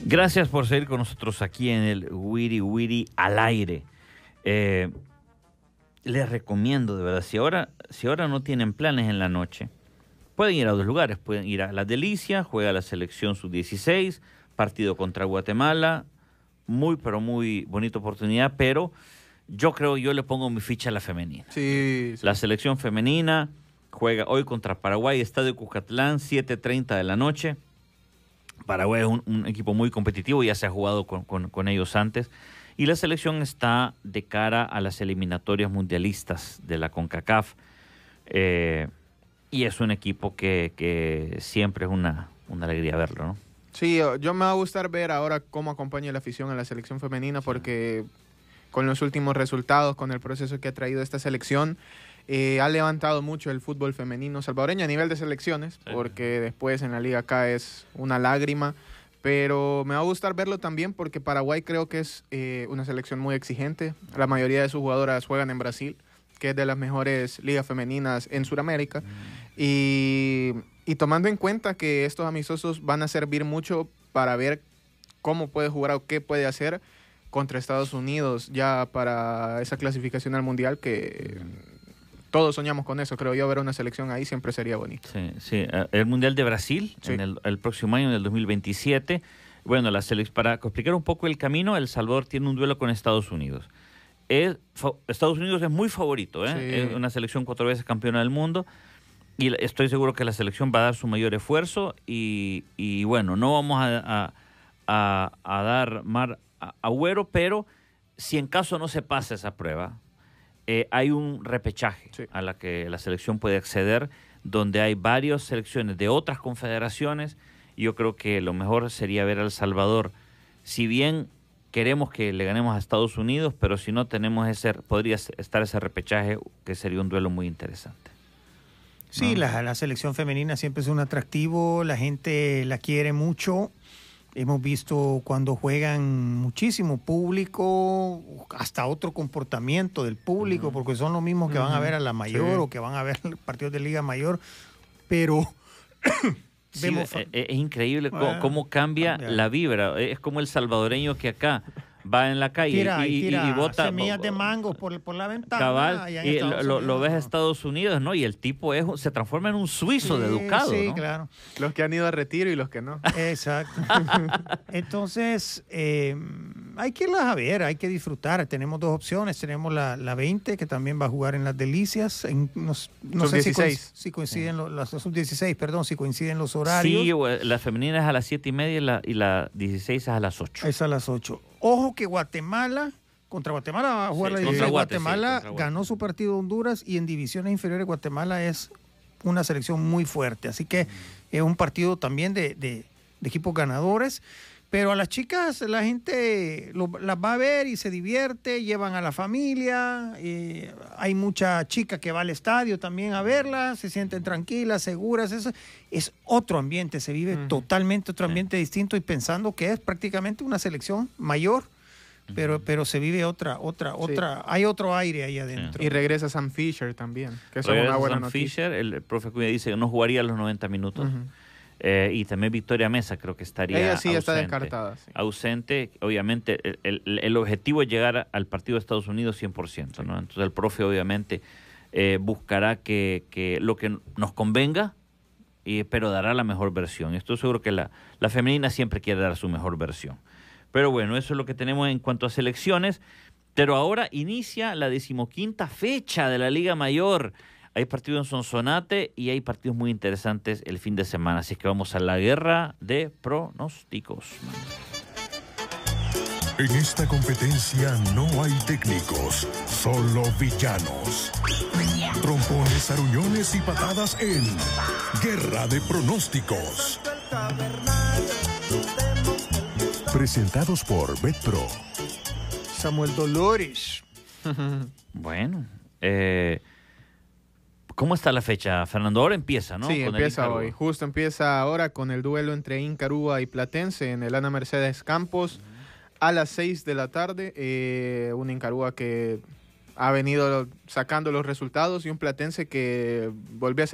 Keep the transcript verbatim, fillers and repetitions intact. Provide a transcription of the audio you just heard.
Gracias por seguir con nosotros aquí en el Wiri Wiri al aire. Eh, les recomiendo, de verdad, si ahora, si ahora no tienen planes en la noche, pueden ir a dos lugares. Pueden ir a La Delicia, juega la selección sub dieciséis, partido contra Guatemala. Muy, pero muy bonita oportunidad, pero yo creo, yo le pongo mi ficha a la femenina. Sí, sí. La selección femenina juega hoy contra Paraguay, Estadio Cuscatlán, siete treinta de la noche. Paraguay es un, un equipo muy competitivo, ya se ha jugado con, con, con ellos antes. Y la selección está de cara a las eliminatorias mundialistas de la CONCACAF. Eh, y es un equipo que, que siempre es una, una alegría verlo, ¿no? Sí, yo me va a gustar ver ahora cómo acompaña la afición a la selección femenina, porque con los últimos resultados, con el proceso que ha traído esta selección, eh, ha levantado mucho el fútbol femenino salvadoreño a nivel de selecciones, sí. Porque después en la liga acá es una lágrima, pero me va a gustar verlo también porque Paraguay creo que es eh, una selección muy exigente. La mayoría de sus jugadoras juegan en Brasil, que es de las mejores ligas femeninas en Sudamérica, mm. y, y tomando en cuenta que estos amistosos van a servir mucho para ver cómo puede jugar o qué puede hacer contra Estados Unidos ya para esa clasificación al Mundial, que todos soñamos con eso, creo yo, ver una selección ahí siempre sería bonito. Sí, sí. El Mundial de Brasil, sí. en el, el próximo año, en el dos mil veintisiete. Bueno, la selec- para explicar un poco el camino, El Salvador tiene un duelo con Estados Unidos. Es, Estados Unidos es muy favorito, ¿eh? Sí. Es una selección cuatro veces campeona del mundo, y estoy seguro que la selección va a dar su mayor esfuerzo, y, y bueno, no vamos a, a, a, a dar mar a Agüero, pero si en caso no se pasa esa prueba, eh, hay un repechaje sí. a la que la selección puede acceder, donde hay varias selecciones de otras confederaciones, y yo creo que lo mejor sería ver a El Salvador, si bien queremos que le ganemos a Estados Unidos, pero si no tenemos ese, podría estar ese repechaje, que sería un duelo muy interesante. Sí, ¿no? la, la selección femenina siempre es un atractivo, la gente la quiere mucho. Hemos visto cuando juegan muchísimo público, hasta otro comportamiento del público, uh-huh. porque son los mismos que uh-huh. van a ver a la mayor, sí. o que van a ver partidos de Liga Mayor, pero... Sí, vemos... es, es increíble cómo, cómo cambia, cambia la vibra. Es como el salvadoreño que acá va en la calle tira, y, y, tira y bota semillas de mango por, por la ventana. Cabal, y lo, lo ves a Estados Unidos, ¿no? Y el tipo es, se transforma en un suizo sí, de educado, sí, ¿no? claro. Los que han ido a retiro y los que no. Exacto. Entonces, eh, hay que irlas a ver, hay que disfrutar. Tenemos dos opciones. Tenemos la, la veinte, que también va a jugar en las Delicias. En, no no sé si, co si coinciden, sí. los, las sub dieciséis, perdón, si coinciden los horarios. Sí, la femenina es a las siete y media y la, y la dieciséis es a las ocho. Es a las ocho. Ojo que Guatemala, contra Guatemala va a jugar sí, la dieciséis. Guatemala sí, ganó su partido de Honduras, y en divisiones inferiores Guatemala es una selección muy fuerte. Así que mm. es un partido también de, de, de equipos ganadores. Pero a las chicas la gente lo, las va a ver y se divierte, llevan a la familia. Eh, hay mucha chica que va al estadio también a verlas, se sienten tranquilas, seguras. Eso es otro ambiente, se vive uh-huh. totalmente otro ambiente sí. distinto, y pensando que es prácticamente una selección mayor, uh-huh. pero, pero se vive otra, otra, sí. otra, hay otro aire ahí adentro. Sí. Y regresa Sam Fisher también, que eso es una buena Sam noticia. Fisher, el profe Cuya dice que no jugaría los noventa minutos. Uh-huh. Eh, y también Victoria Mesa creo que estaría Ella sí ausente, está descartada. Sí. Ausente, obviamente, el, el, el objetivo es llegar al partido de Estados Unidos cien por ciento, ¿no? Entonces el profe obviamente eh, buscará que, que lo que nos convenga, y, pero dará la mejor versión. Estoy seguro que la, la femenina siempre quiere dar su mejor versión. Pero bueno, eso es lo que tenemos en cuanto a selecciones. Pero ahora inicia la decimoquinta fecha de la Liga Mayor. Hay partidos en Sonsonate y hay partidos muy interesantes el fin de semana. Así que vamos a la guerra de pronósticos. En esta competencia no hay técnicos, solo villanos. Trompones, aruñones y patadas en Guerra de Pronósticos. Presentados por BetPro. Samuel Dolores. Bueno, eh... ¿cómo está la fecha, Fernando? Ahora empieza, ¿no? Sí, con empieza hoy. Justo empieza ahora con el duelo entre Incarúa y Platense en el Ana Mercedes Campos uh-huh. a las seis de la tarde. Eh, un Incarúa que ha venido sacando los resultados y un Platense que volvió a